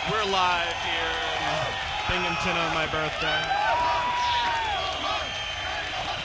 We're live here in Binghamton on my birthday.